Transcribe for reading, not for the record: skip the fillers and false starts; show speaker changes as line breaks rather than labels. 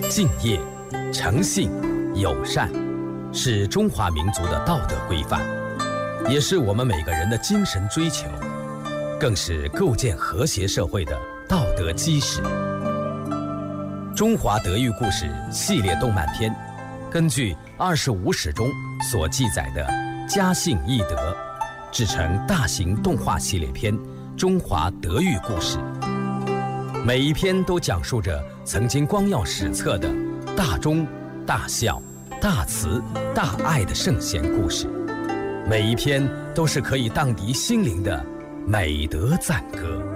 敬业、诚信、友善，是中华民族的道德规范，也是我们每个人的精神追求，更是构建和谐社会的道德基石。中华德育故事系列动漫片，根据25史中所记载的家信义德，制成大型动画系列片《中华德育故事》。每一篇都讲述着曾经光耀史册的大忠、大孝、大慈、大爱的圣贤故事，每一篇都是可以荡涤心灵的美德赞歌。